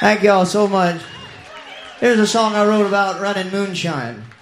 Thank y'all so much. Here's a song I wrote about running moonshine.